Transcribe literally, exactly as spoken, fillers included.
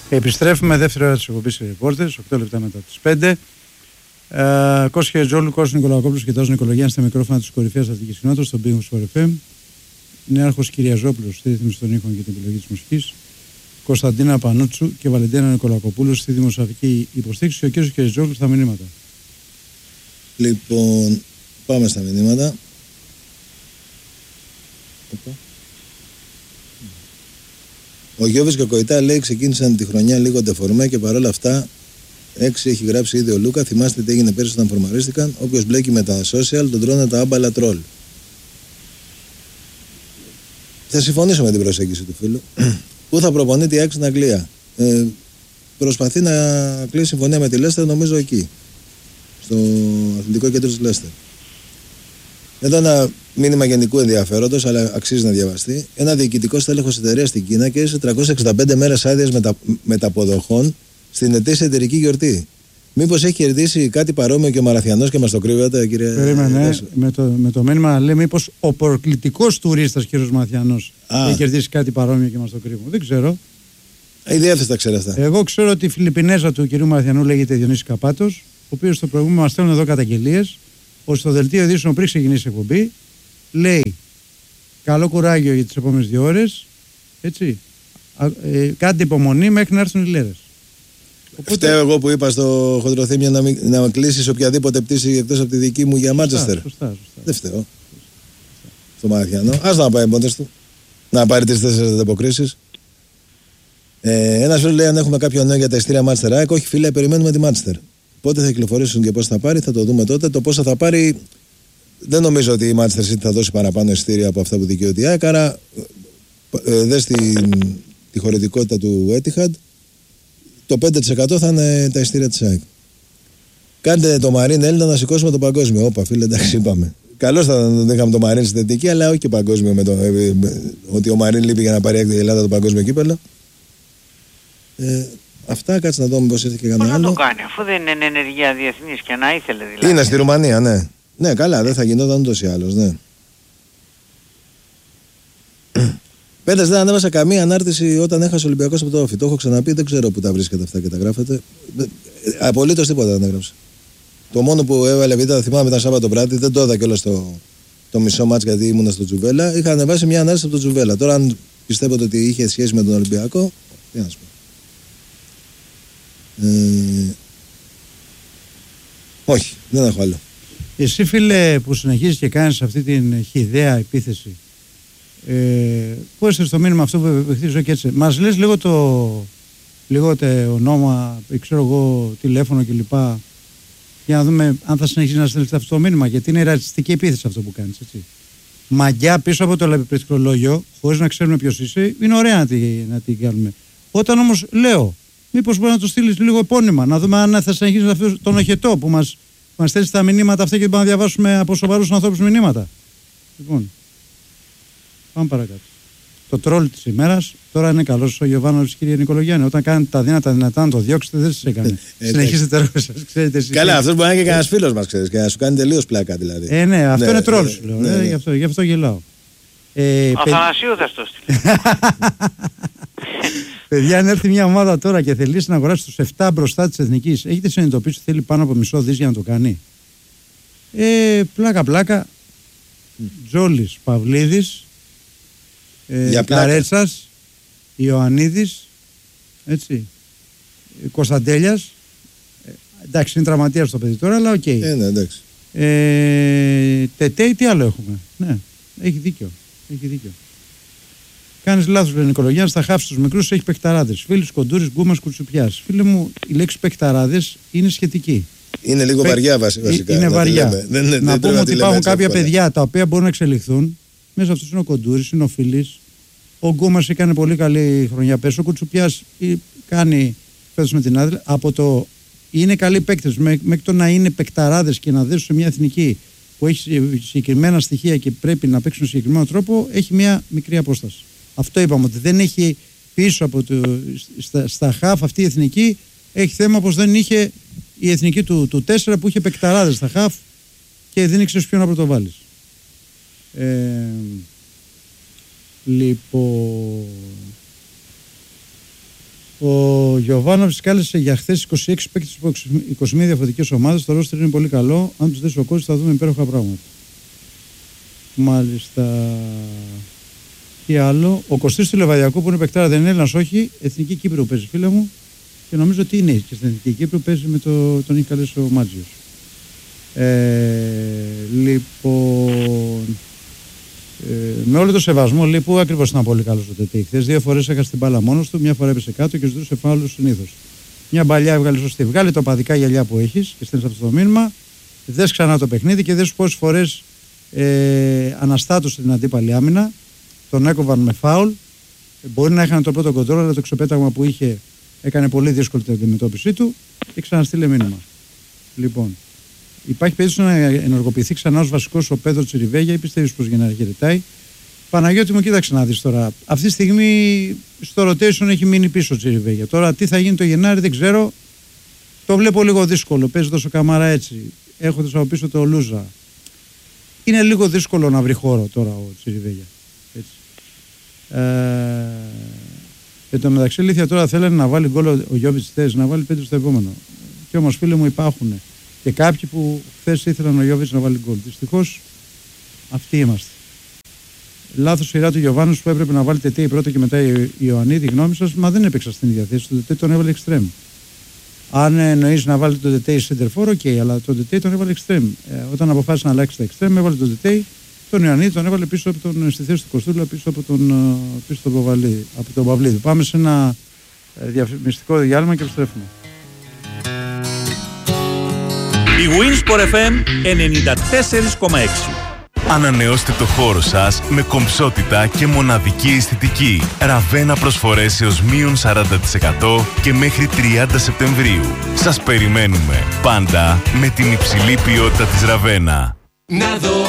Επιστρέφουμε δεύτερη ώρα της εκπομπής σε ρεπόρτες, οκτώ λεπτά μετά τις πέντε. Ε, Κώστας Χερετζόγλου, Κώστας Νικολακόπουλος και Τάσος Νικολογιάννη στα μικρόφωνα της κορυφαίας αθλητικής κοινότητας στον Big Win Sport εφ εμ. Νέαρχος Κυριαζόπουλος στη ρύθμιση των ήχων και την επιλογή της μουσικής. Κωνσταντίνα Πανούτσου και Βαλεντίνα Νικολακοπούλου στη δημοσιογραφική υποστήριξη. Και ο κ. Χερετζόγλου στα μηνύματα. Λοιπόν, πάμε στα μηνύματα. Ο Γιώβης και ο Κοϊτά λέει ξεκίνησαν τη χρονιά λίγο ντεφορμέ και παρόλα αυτά έξι έχει γράψει ήδη ο Λούκα. Θυμάστε τι έγινε πέρσι όταν φορμαρίστηκαν. Όποιος μπλέκει με τα social τον τρώνε τα άμπαλα τρόλ. Θα συμφωνήσω με την προσέγγιση του φίλου. Πού θα προπονεί τη Άξ στην Αγγλία. Ε, προσπαθεί να κλείσει συμφωνία με τη Λέστερ, νομίζω εκεί. Στο αθλητικό κέντρο της Λέστερ. Εδώ ένα μήνυμα γενικού ενδιαφέροντος, αλλά αξίζει να διαβαστεί. Ένα διοικητικό στέλεχος εταιρείας στην Κίνα και σε τριακόσιες εξήντα πέντε μέρες άδειας μετα... μεταποδοχών στην ετήσια εταιρική γιορτή. Μήπως έχει κερδίσει κάτι παρόμοιο και ο Μαραθιανός και μας το κρύβεται, κύριε. Περίμενε, με το, με το μήνυμα λέει μήπως ο προκλητικός τουρίστας κύριος Μαραθιανός έχει κερδίσει κάτι παρόμοιο και μας το κρύβουμε. Δεν ξέρω. Η διεύθυνση τα ξέρει αυτά. Εγώ ξέρω ότι η Φιλιππινέζα του κυρίου Μαραθιανού λέγεται Διονύση Καπάτος, ο οποίος στο προηγούμενο μας στέλνουν εδώ καταγγελίες. Ότι στο δελτίο ειδήσεων πριν ξεκινήσει η εκπομπή λέει καλό κουράγιο για τις επόμενες δύο ώρες, έτσι, α, ε, κάντε υπομονή μέχρι να έρθουν οι λέρες. Οπότε... Φταίω εγώ που είπα στο Χοντροθύμιο να, να κλείσεις οποιαδήποτε πτήση εκτός από τη δική μου για Μάντσεστερ. Σωστά, σωστά, σωστά. Δεν φταίω. Στο Μαραθιανό. Ας να πάει μόνος του. Να πάρει τις τέσσερις ανταποκρίσεις. Ε, ένας φίλος λέει αν έχουμε κάποιο νέο για τα ειστήρια Μάντσεστερ. Όχι φίλε, περιμένουμε τη Μάντσεστερ. Πότε θα κυκλοφορήσουν και πώς θα πάρει, θα το δούμε τότε. Το πώς θα πάρει, δεν νομίζω ότι η Manchester City θα δώσει παραπάνω εισιτήρια από αυτά που δικαιούται η ΑΕΚ. Άρα, ε, δες τη, τη χωρητικότητα του Etihad, το πέντε τοις εκατό θα είναι τα εισιτήρια της ΑΕΚ. Κάντε το Μαρίν Έλληνα να σηκώσουμε το παγκόσμιο. Όπα, φίλε, εντάξει, είπαμε. Καλώς θα είχαμε το Μαρίν στην θετική, αλλά όχι και παγκόσμιο με το. Ε, με, ότι ο Μαρίν λείπει για να πάρει η Ελλάδα το παγκόσμιο κύπελλο. Ε, Αυτά, κάτσε να δούμε πώς ήρθε και κανένα άλλο. Πώς να το κάνει, αφού δεν είναι ενεργεία διεθνής και να ήθελε δηλαδή. Είναι στη Ρουμανία, ναι. Ναι, καλά, δεν θα γινόταν ούτως ή άλλως, ναι. Πέτας δεν ανέβασα καμία ανάρτηση όταν έχασε ο Ολυμπιακός από το Όφι. Το έχω ξαναπεί, δεν ξέρω που τα βρίσκεται αυτά και τα γράφετε. Απολύτως τίποτα δεν έγραψε. Το μόνο που έβαλε βίντεο, θυμάμαι, ήταν Σάββατο βράδυ, δεν το είδα κιόλας το, το μισό μάτς γιατί ήμουνα στο Τζουβέλα. Είχα ανεβάσει μια ανάρτηση από το Τζουβέλα. Τώρα, αν πιστεύετε ότι είχε σχέση με τον Ολυμπιακό, τι να σου πω. Ε, όχι, δεν έχω άλλο. Εσύ φίλε που συνεχίζεις και κάνεις αυτή την χυδαία επίθεση, ε, πού έστω στο μήνυμα αυτό που επεκτήσω και έτσι, μας λες λίγο το λίγο το ονόμα, ξέρω εγώ, τηλέφωνο κλπ, για να δούμε αν θα συνεχίσει να στέλνεις αυτό το μήνυμα, γιατί είναι ρατσιστική επίθεση αυτό που κάνεις, έτσι. Μαγιά πίσω από το πληκτρολόγιο, χωρίς να ξέρουμε ποιος είσαι, είναι ωραία να την να τη κάνουμε. Όταν όμως λέω, μήπως μπορεί να το στείλεις λίγο επώνυμα, να δούμε αν θα συνεχίσει αυτό τον οχετό που μας, μας στέλνει τα μηνύματα αυτά και δεν μπορούμε να διαβάσουμε από σοβαρούς ανθρώπους μηνύματα. Λοιπόν, πάμε παρακάτω. Το τρόλ της ημέρας τώρα είναι καλός ο Γιωβάνοβιτς, κύριε Νικολογιάννη. Όταν κάνετε τα δύνατα δυνατά να το διώξετε, δεν σας έκανε. Συνεχίζετε έργο σας, ξέρετε εσείς. Καλά, αυτός μπορεί να είναι και κανένας φίλος μας, ξέρεις, και να σου κάνει τελείως πλάκα δηλαδή. Ε, ναι, αυτό ναι, είναι τρόλ, σου λέω. Ναι, ναι, ναι. Γι' αυτό, γι' αυτό γελάω. Ε, Αθανασίου θα στο στείλει. Παιδιά, αν έρθει μια ομάδα τώρα και θελήσει να αγοράσει τους επτά μπροστά της Εθνικής, έχετε συνειδητοποιήσει ότι θέλει πάνω από μισό δις για να το κάνει. Ε, πλάκα πλάκα. Mm. Τζόλης, Παυλίδης, ε, Καρέτσας, Ιωαννίδης, έτσι, Κωνσταντέλιας. Ε, εντάξει, είναι τραυματίας το παιδί τώρα, αλλά οκ. Okay. Ε, ναι, εντάξει. Ε, Τετέι, τι άλλο έχουμε. Ναι, έχει δίκιο. Έχει δίκιο. Κάνεις λάθος, λέει Νικολογιάννη, θα χάψεις τους μικρούς, έχει παιχταράδες. Φίλους Κοντούρης, Γκούμας, Κουτσουπιάς. Φίλε μου, η λέξη παιχταράδες είναι σχετική. Είναι λίγο Πε... βαριά βασικά. Είναι βαριά. Δεν, δεν, δεν, να δεν πούμε ότι υπάρχουν κάποια εύκολα. παιδιά τα οποία μπορούν να εξελιχθούν. Μέσα αυτός είναι ο Κοντούρης, είναι ο Φίλης. Ο Γκούμας έκανε πολύ καλή χρονιά πέρσι. Ο Κουτσουπιάς κάνει φέτος με την άδεια. Από το είναι καλοί παίκτες μέχρι το να είναι παικταράδες και να δέσουν σε μια εθνική που έχει συγκεκριμένα στοιχεία και πρέπει να παίξουν συγκεκριμένο τρόπο, έχει μια μικρή απόσταση. Αυτό είπαμε, ότι δεν έχει πίσω από το, στα, στα χαφ αυτή η εθνική, έχει θέμα όπως δεν είχε η εθνική του, του τέσσερα που είχε παικταράδες στα χαφ και δεν ήξερες ποιο να πρωτοβάλεις. Ε, λοιπόν, Ο Γιωβάνοβιτς κάλεσε για χθες είκοσι έξι παίκτες από είκοσι μία διαφορετικές ομάδες. Το ρόστερ είναι πολύ καλό. Αν τους δέσει ο Κώστης θα δούμε υπέροχα πράγματα. Μάλιστα. Τι άλλο. Ο Κωστής του Λεβαδιακού που είναι παικτάρα, δεν είναι Έλληνας, όχι. Εθνική Κύπρου παίζει, φίλε μου. Και νομίζω ότι είναι και στην Εθνική Κύπρου, παίζει με το, τον έχει καλέσει ο Μάτζιος. Ε, λοιπόν. Ε, με όλο το σεβασμό, λέει, που ακριβώς ήταν πολύ καλό ο Τετέι. Χθες δύο φορές έχασε την μπάλα μόνος του, μια φορά έπεσε κάτω και ζητούσε φάουλ συνήθως. Μια μπαλιά έβγαλε σωστή. Βγάλε το παδικά γυαλιά που έχεις και στέλνεις αυτό το μήνυμα. Δες ξανά το παιχνίδι και δες πόσες φορές ε, αναστάτωσε την αντίπαλη άμυνα. Τον έκοβαν με φάουλ. Ε, μπορεί να είχαν το πρώτο κοντρόλ, αλλά το ξεπέταγμα που είχε έκανε πολύ δύσκολη την αντιμετώπιση του και ξαναστείλε μήνυμα. Λοιπόν. Υπάρχει περίπτωση να ενεργοποιηθεί ξανά ως βασικός ο Πέδρο Τσιριβέγια ή πιστεύεις πως για να χαιρετάει? Παναγιώτη μου, κοίταξε να δεις τώρα. Αυτή τη στιγμή στο rotation έχει μείνει πίσω ο Τσιριβέγια. Τώρα τι θα γίνει το Γενάρη δεν ξέρω. Το βλέπω λίγο δύσκολο. Παίζει τόσο Καμαρά έτσι. Έχοντας από πίσω το Λούζα. Είναι λίγο δύσκολο να βρει χώρο τώρα ο Τσιριβέγια. Έτσι. Ε, εν τω μεταξύ, αλήθεια τώρα θέλανε να βάλει γκολ ο Γιώβιτς θες, να βάλει πέντε στο επόμενο. Και όμως φίλοι μου υπάρχουν και κάποιοι που χθες ήθελαν ο Γιώβιτς να βάλει γκολ. Δυστυχώς αυτοί είμαστε. Λάθος σειρά του Γιωβάνου που έπρεπε να βάλει Τετέι πρώτα και μετά η Ιωαννίδη. Γνώμη σας, μα δεν έπαιξα στην ίδια θέση. Το Τετέι τον έβαλε εξτρέμ. Αν εννοείς να βάλει το Τετέι σεντερφόρ, οκ, okay, αλλά το Τετέι τον έβαλε εξτρέμ. Ε, όταν αποφάσισε να αλλάξει τα εξτρέμ, έβαλε το Τετέι, τον Ιωαννίδη τον έβαλε πίσω από τον, στη θέση του Κοστούλα, πίσω από τον, πίσω τον, Παυλίδη, από τον Παυλίδη. Πάμε σε ένα ε, διαφημιστικό διάλειμμα και επιστρέφουμε. Η Winsport εφ εμ ενενήντα τέσσερα κόμμα έξι. Ανανεώστε το χώρο σας με κομψότητα και μοναδική αισθητική. Ραβένα προσφορές έως μείον σαράντα τοις εκατό και μέχρι τριάντα Σεπτεμβρίου. Σας περιμένουμε πάντα με την υψηλή ποιότητα της Ραβένα. Να δω